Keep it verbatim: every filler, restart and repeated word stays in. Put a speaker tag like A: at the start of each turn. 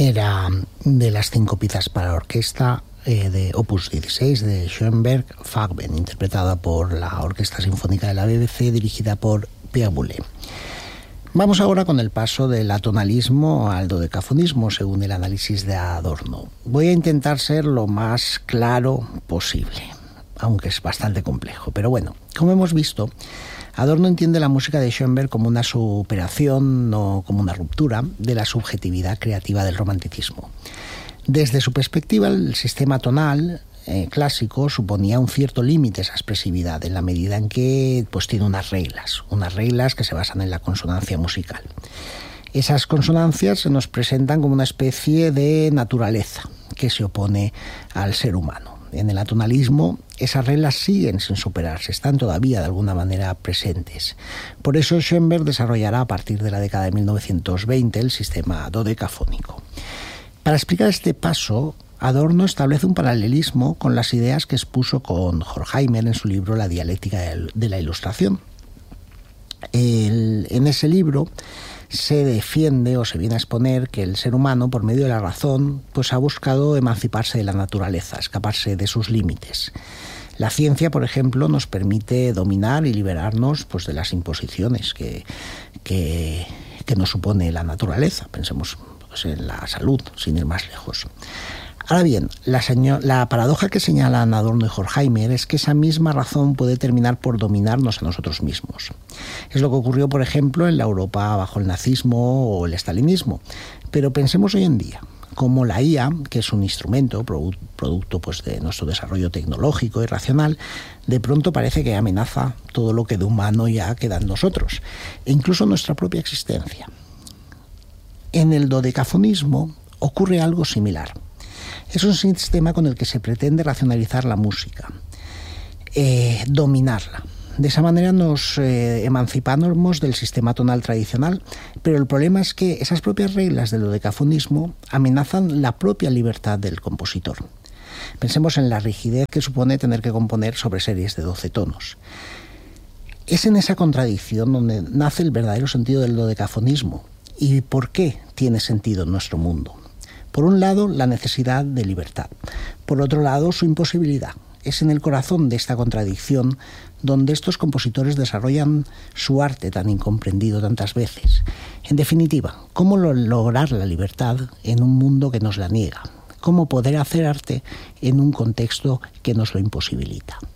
A: era de las cinco piezas para orquesta eh, de Opus dieciséis de Schoenberg, Fagbeen, interpretada por la Orquesta Sinfónica de la B B C, dirigida por Pierre Boulez. Vamos ahora con el paso del atonalismo al dodecafonismo, según el análisis de Adorno. Voy a intentar ser lo más claro posible, aunque es bastante complejo. Pero bueno, como hemos visto, Adorno entiende la música de Schoenberg como una superación, no como una ruptura, de la subjetividad creativa del romanticismo. Desde su perspectiva, el sistema tonal eh, clásico suponía un cierto límite a esa expresividad, en la medida en que pues, tiene unas reglas, unas reglas que se basan en la consonancia musical. Esas consonancias se nos presentan como una especie de naturaleza que se opone al ser humano. En el atonalismo, esas reglas siguen sin superarse, están todavía de alguna manera presentes. Por eso Schoenberg desarrollará a partir de la década de mil novecientos veinte el sistema dodecafónico. Para explicar este paso, Adorno establece un paralelismo con las ideas que expuso con Horkheimer en su libro La dialéctica de la ilustración. El, en ese libro se defiende o se viene a exponer que el ser humano, por medio de la razón, pues ha buscado emanciparse de la naturaleza, escaparse de sus límites. La ciencia, por ejemplo, nos permite dominar y liberarnos pues, de las imposiciones que, que, que nos supone la naturaleza. Pensemos pues, en la salud, sin ir más lejos. Ahora bien, la, señor, la paradoja que señalan Adorno y Horkheimer es que esa misma razón puede terminar por dominarnos a nosotros mismos. Es lo que ocurrió, por ejemplo, en la Europa bajo el nazismo o el estalinismo. Pero pensemos hoy en día, como la I A, que es un instrumento, producto pues, de nuestro desarrollo tecnológico y racional, de pronto parece que amenaza todo lo que de humano ya queda en nosotros, e incluso nuestra propia existencia. En el dodecafonismo ocurre algo similar. Es un sistema con el que se pretende racionalizar la música, eh, dominarla. De esa manera nos eh, emancipamos del sistema tonal tradicional, pero el problema es que esas propias reglas del dodecafonismo amenazan la propia libertad del compositor. Pensemos en la rigidez que supone tener que componer sobre series de doce tonos. Es en esa contradicción donde nace el verdadero sentido del dodecafonismo. ¿Y por qué tiene sentido en nuestro mundo? Por un lado, la necesidad de libertad. Por otro lado, su imposibilidad. Es en el corazón de esta contradicción donde estos compositores desarrollan su arte tan incomprendido tantas veces. En definitiva, ¿cómo lograr la libertad en un mundo que nos la niega? ¿Cómo poder hacer arte en un contexto que nos lo imposibilita?